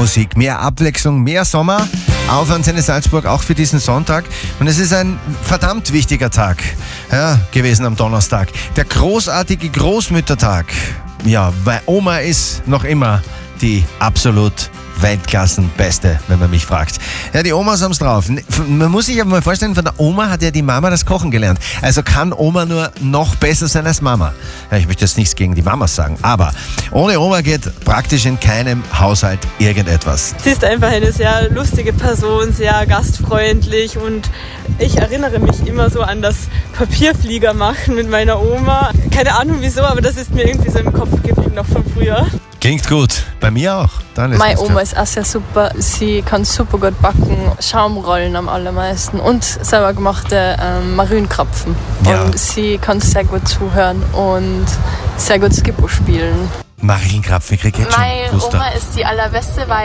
Musik, mehr Abwechslung, mehr Sommer auf Antenne Salzburg, auch für diesen Sonntag. Und es ist ein verdammt wichtiger Tag gewesen am Donnerstag. Der großartige Großmüttertag. Ja, weil Oma ist noch immer die absolut Weltklassenbeste, wenn man mich fragt. Ja, die Omas haben's drauf. Man muss sich aber mal vorstellen, von der Oma hat ja die Mama das Kochen gelernt. Also kann Oma nur noch besser sein als Mama. Ja, ich möchte jetzt nichts gegen die Mamas sagen, aber ohne Oma geht praktisch in keinem Haushalt irgendetwas. Sie ist einfach eine sehr lustige Person, sehr gastfreundlich und ich erinnere mich immer so an das Papierflieger machen mit meiner Oma. Keine Ahnung wieso, aber das ist mir irgendwie so im Kopf geblieben, noch von früher. Klingt gut. Bei mir auch. Meine Oma ist auch sehr super. Sie kann super gut backen, Schaumrollen am allermeisten und selber gemachte Marienkrapfen. Ja. Und sie kann sehr gut zuhören und sehr gut Skippo spielen. Marienkrapfen, ich krieg jetzt schon Meine Lust. Oma ist die allerbeste, weil